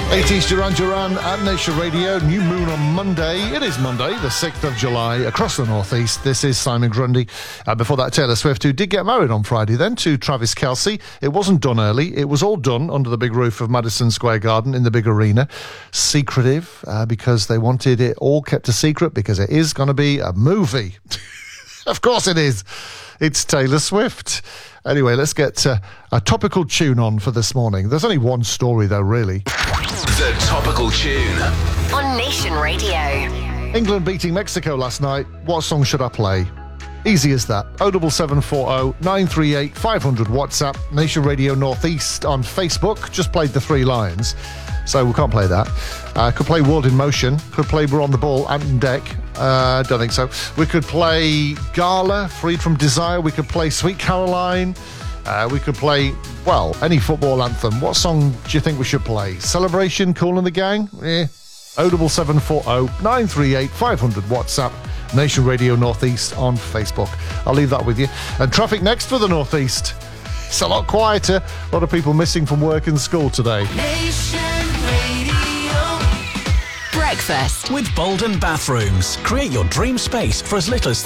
80s Duran Duran at Nation Radio. New moon on Monday. It is Monday, the 6th of July, across the northeast. This is Simon Grundy. Before that, Taylor Swift, who did get married on Friday then to Travis Kelce. It wasn't done early. It was all done under the big roof of Madison Square Garden in the big arena. Secretive, because they wanted it all kept a secret, because it is going to be a movie. Of course it is. It's Taylor Swift. Anyway, let's get a topical tune on for this morning. There's only one story, though, really. The Topical Tune on Nation Radio. England beating Mexico last night. What song should I play? Easy as that. 07740 938 500 WhatsApp. Nation Radio Northeast on Facebook. Just played the 3 lines, so we can't play that. Could play World in Motion. Could play We're on the Ball, Ant Deck. Don't think so. We could play Gala, Freed from Desire. We could play Sweet Caroline. We could play, well, any football anthem. What song do you think we should play? Celebration, Kool and the Gang? 07740 938 500 WhatsApp. Nation Radio Northeast on Facebook. I'll leave that with you. And traffic next for the Northeast. It's a lot quieter. A lot of people missing from work and school today. Nation Radio. Breakfast with Bolden Bathrooms. Create your dream space for as little as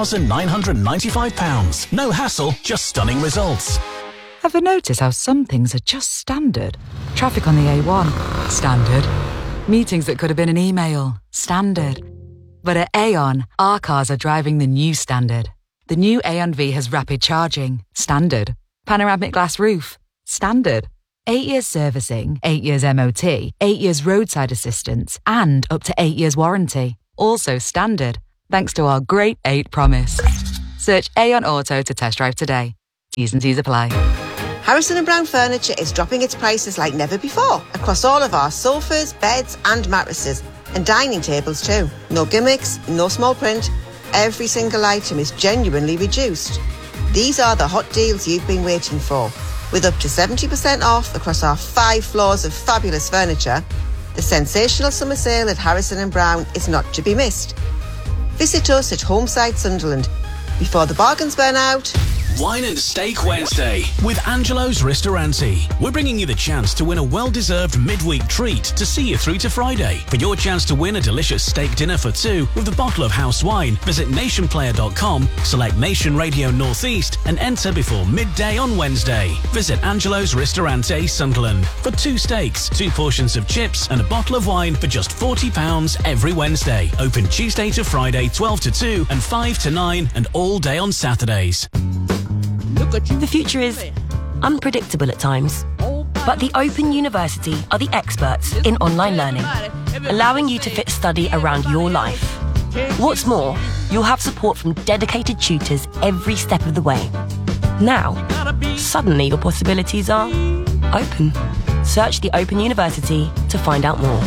£3,995. No hassle, just stunning results. Ever notice how some things are just standard? Traffic on the A1, standard. Meetings that could have been an email, standard. But at Aon, our cars are driving the new standard. The new Aon V has rapid charging, standard. Panoramic glass roof, standard. 8 years servicing, 8 years MOT, 8 years roadside assistance, and up to 8 years warranty. Also standard, thanks to our Great 8 promise. Search Aon Auto to test drive today. T's and C's apply. Harrison & Brown Furniture is dropping its prices like never before across all of our sofas, beds and mattresses, and dining tables too. No gimmicks, no small print. Every single item is genuinely reduced. These are the hot deals you've been waiting for. With up to 70% off across our 5 floors of fabulous furniture, the sensational summer sale at Harrison & Brown is not to be missed. Visit us at Homeside Sunderland. Before the bargains burn out... Wine and Steak Wednesday with Angelo's Ristorante. We're bringing you the chance to win a well-deserved midweek treat to see you through to Friday. For your chance to win a delicious steak dinner for 2 with a bottle of house wine, visit nationplayer.com, select Nation Radio Northeast and enter before midday on Wednesday. Visit Angelo's Ristorante Sunderland for 2 steaks, 2 portions of chips and a bottle of wine for just £40 every Wednesday. Open Tuesday to Friday 12 to 2 and 5 to 9 and all day on Saturdays. The future is unpredictable at times, but the Open University are the experts in online learning, allowing you to fit study around your life. What's more, you'll have support from dedicated tutors every step of the way. Now, suddenly your possibilities are open. Search the Open University to find out more.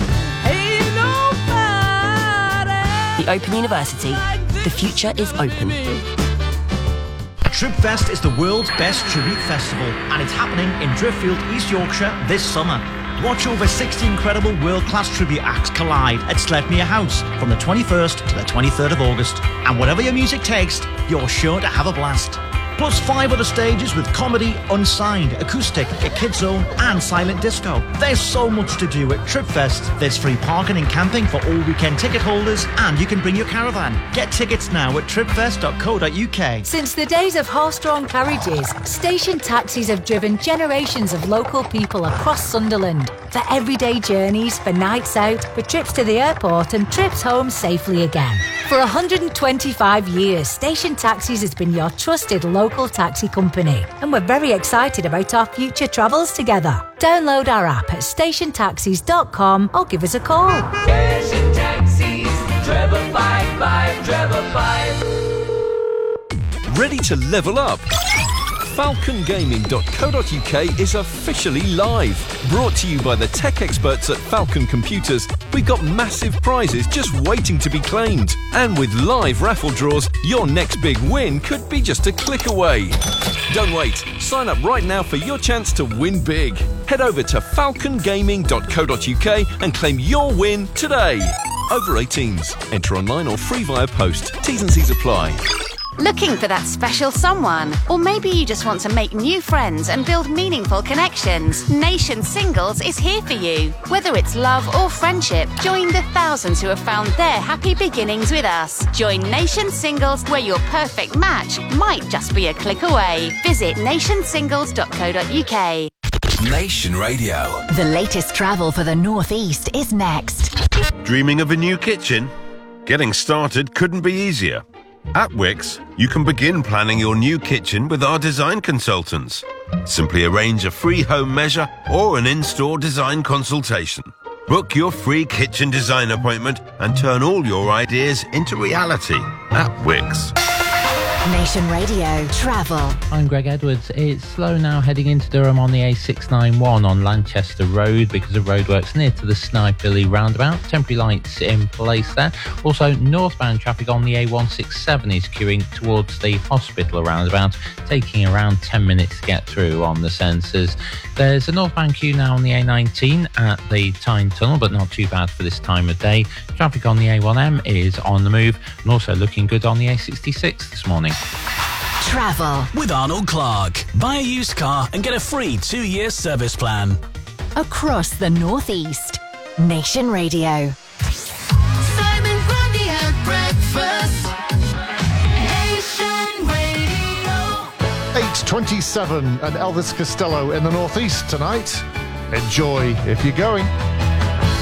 The Open University. The future is open. Tribfest is the world's best tribute festival, and it's happening in Driffield, East Yorkshire this summer. Watch over 60 incredible world-class tribute acts collide at Sledmere House from the 21st to the 23rd of August. And whatever your music taste, you're sure to have a blast. Plus 5 other stages with comedy, unsigned, acoustic, a kids zone and silent disco. There's so much to do at Tribfest. There's free parking and camping for all weekend ticket holders, and you can bring your caravan. Get tickets now at tribfest.co.uk. Since the days of horse-drawn carriages, station taxis have driven generations of local people across Sunderland. For everyday journeys, for nights out, for trips to the airport and trips home safely again. For 125 years, Station Taxis has been your trusted local taxi company, and we're very excited about our future travels together. Download our app at stationtaxis.com or give us a call. Station Taxis, treble 55, treble 5. Ready to level up? FalconGaming.co.uk is officially live. Brought to you by the tech experts at Falcon Computers. We've got massive prizes just waiting to be claimed. And with live raffle draws, your next big win could be just a click away. Don't wait. Sign up right now for your chance to win big. Head over to falcongaming.co.uk and claim your win today. Over 18s. Enter online or free via post. T's and C's apply. Looking for that special someone? Or maybe you just want to make new friends and build meaningful connections? Nation Singles is here for you. Whether it's love or friendship, join the thousands who have found their happy beginnings with us. Join Nation Singles, where your perfect match might just be a click away. Visit nationsingles.co.uk. Nation Radio. The latest travel for the North East is next. Dreaming of a new kitchen? Getting started couldn't be easier. At Wix, you can begin planning your new kitchen with our design consultants. Simply arrange a free home measure or an in-store design consultation. Book your free kitchen design appointment and turn all your ideas into reality at Wix. Nation Radio Travel. I'm Greg Edwards. It's slow now heading into Durham on the A691 on Lanchester Road because of roadworks near to the Snipeley roundabout. Temporary lights in place there. Also, northbound traffic on the A167 is queuing towards the hospital roundabout, taking around 10 minutes to get through on the sensors. There's a northbound queue now on the A19 at the Tyne Tunnel, but not too bad for this time of day. Traffic on the A1M is on the move and also looking good on the A66 this morning. Travel with Arnold Clark. Buy a used car and get a free 2-year service plan. across the North East. Nation Radio. Simon Grundy at breakfast. Nation Radio. 8:27 and Elvis Costello in the Northeast tonight. Enjoy if you're going.